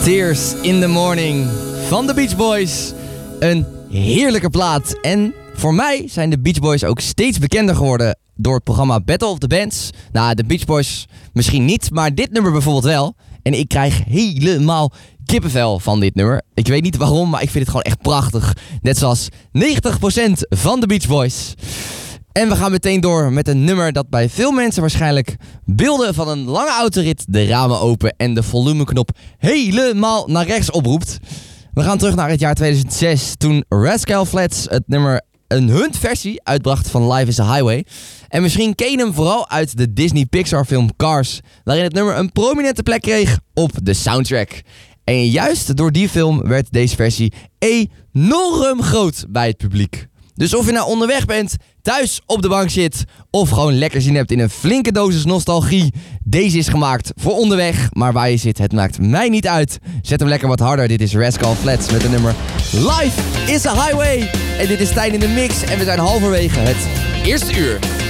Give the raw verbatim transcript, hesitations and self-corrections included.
Tears in the Morning van de Beach Boys. Een heerlijke plaat. En voor mij zijn de Beach Boys ook steeds bekender geworden door het programma Battle of the Bands. Nou, de Beach Boys misschien niet, maar dit nummer bijvoorbeeld wel. En ik krijg helemaal kippenvel van dit nummer. Ik weet niet waarom, maar ik vind het gewoon echt prachtig. Net zoals negentig procent van de Beach Boys. En we gaan meteen door met een nummer dat bij veel mensen waarschijnlijk beelden van een lange autorit, de ramen open en de volumeknop helemaal naar rechts oproept. We gaan terug naar het jaar tweeduizend zes, toen Rascal Flatts het nummer een Hunt-versie uitbracht van Life is a Highway. En misschien ken je hem vooral uit de Disney-Pixar film Cars, waarin het nummer een prominente plek kreeg op de soundtrack. En juist door die film werd deze versie enorm groot bij het publiek. Dus of je nou onderweg bent, thuis op de bank zit of gewoon lekker zin hebt in een flinke dosis nostalgie, deze is gemaakt voor onderweg, maar waar je zit, het maakt mij niet uit. Zet hem lekker wat harder. Dit is Rascal Flatts met het nummer Life is a Highway. En dit is Stijn in de mix en we zijn halverwege het eerste uur.